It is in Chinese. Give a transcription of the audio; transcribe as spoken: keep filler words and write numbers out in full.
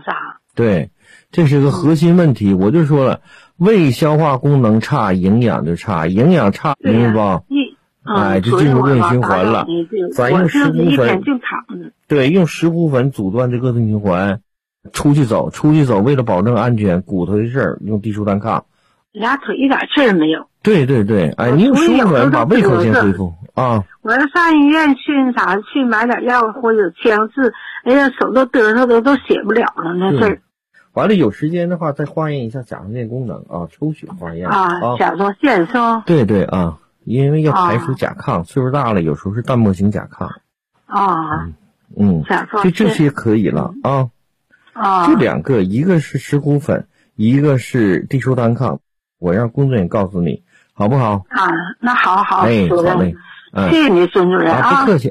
啥。 对，这是个核心问题。嗯、我就说了，胃消化功能差，营养就差，营养差，明白吧？ 嗯、 哎，就进入恶性循环了。咱用石斛粉，对，用石斛粉阻断这恶性循环。出去走，出去走，为了保证安全，骨头的事儿用地舒单抗。 俩腿一点事儿没有。 对对对，哎，你用石斛粉把胃口先恢复啊。 我要上医院去那啥去买点药或者签字，哎呀，手都嘚瑟的都写不了了那事儿。 完了，有时间的话再化验一下甲状腺功能啊，抽血化验啊，甲状腺是吧？ 对对啊，因为要排除甲亢，啊、岁数大了有时候是淡漠型甲亢。 啊， 嗯，就这些可以了啊。 啊， 就两个，一个是石斛粉，一个是地舒单抗，我让工作人员告诉你，好不好？ 啊，那好好， 哎，好嘞， 嗯，谢谢你，孙主任啊， 不客气。